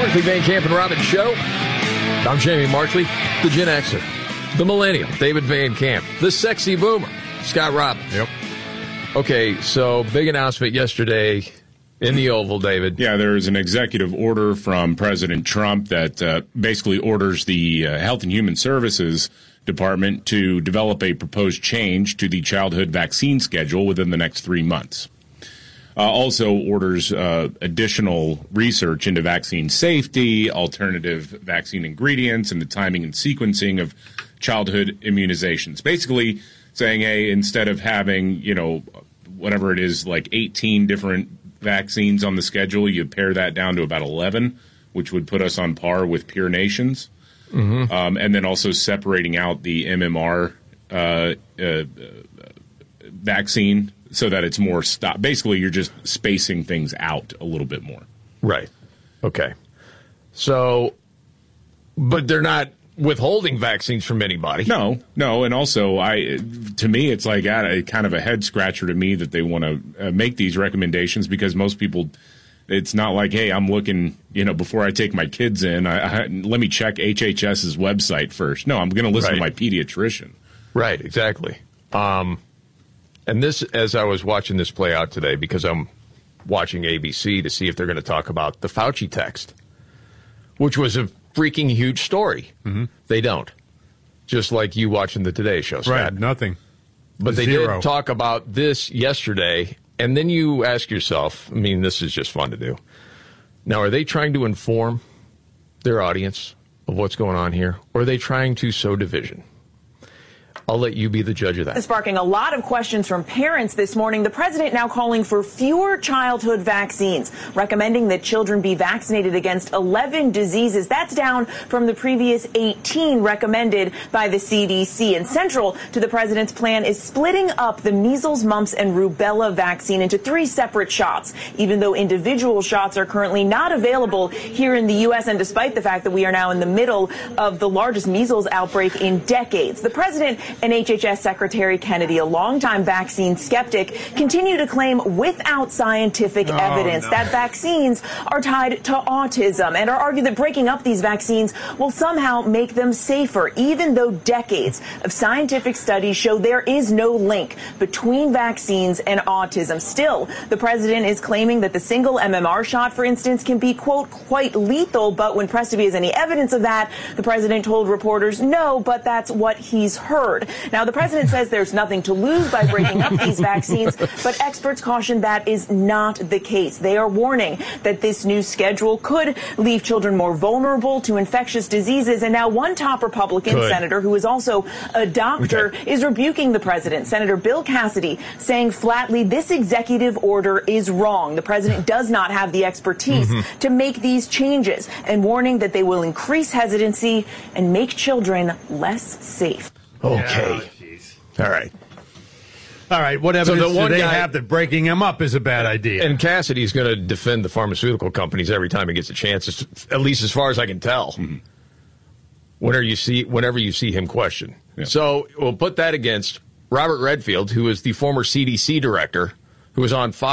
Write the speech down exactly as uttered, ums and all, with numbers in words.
Markley, Van Camp, and Robbins Show. I'm Jamie Markley, the Gen Xer, the Millennial, David Van Camp, the Sexy Boomer, Scott Robbins. Yep. Okay, so big announcement yesterday in the Oval, David. Yeah, there's an executive order from President Trump that uh, basically orders the uh, Health and Human Services Department to develop a proposed change to the childhood vaccine schedule within the next three months. Uh, also orders uh, additional research into vaccine safety, alternative vaccine ingredients, and the timing and sequencing of childhood immunizations. Basically saying, hey, instead of having, you know, whatever it is, like eighteen different vaccines on the schedule, you pare that down to about eleven, which would put us on par with peer nations. Mm-hmm. Um, and then also separating out the M M R uh, uh, vaccine so that it's more stop. Basically, you're just spacing things out a little bit more. Right. Okay. So, but they're not withholding vaccines from anybody. No, no. And also, I to me, it's like a, kind of a head scratcher to me that they want to uh, make these recommendations, because most people, it's not like, hey, I'm looking, you know, before I take my kids in, I, I, let me check HHS's website first. No, I'm going to listen Right. to my pediatrician. Right, exactly. Um, and this, as I was watching this play out today, because I'm watching A B C to see if they're going to talk about the Fauci text, which was a freaking huge story. Mm-hmm. They don't. Just like you watching the Today Show, Scott. Right, nothing. But they Zero. did talk about this yesterday, and then you ask yourself, I mean, this is just fun to do. Now, are they trying to inform their audience of what's going on here, or are they trying to sow division? I'll let you be the judge of that. Sparking a lot of questions from parents this morning. The president now calling for fewer childhood vaccines, recommending that children be vaccinated against eleven diseases. That's down from the previous eighteen recommended by the C D C. And central to the president's plan is splitting up the measles, mumps, and rubella vaccine into three separate shots, even though individual shots are currently not available here in the U S, and despite the fact that we are now in the middle of the largest measles outbreak in decades. The president and H H S Secretary Kennedy, a longtime vaccine skeptic, continue to claim without scientific no, evidence no. that vaccines are tied to autism, and are arguing that breaking up these vaccines will somehow make them safer, even though decades of scientific studies show there is no link between vaccines and autism. Still, the president is claiming that the single M M R shot, for instance, can be, quote, quite lethal, but when pressed if he has any evidence of that, the president told reporters no, but that's what he's heard. Now, the president says there's nothing to lose by breaking up these vaccines, but experts caution that is not the case. They are warning that this new schedule could leave children more vulnerable to infectious diseases. And now one top Republican Good. senator, who is also a doctor, Okay. is rebuking the president. Senator Bill Cassidy saying flatly this executive order is wrong. The president does not have the expertise mm-hmm. to make these changes, and warning that they will increase hesitancy and make children less safe. Okay. Yeah, all right. All right, what So evidence the one do they guy- have that breaking them up is a bad idea? And Cassidy's going to defend the pharmaceutical companies every time he gets a chance, at least as far as I can tell. Mm-hmm. Whenever you see, whenever you see him question. Yeah. So we'll put that against Robert Redfield, who is the former C D C director, who was on Fox.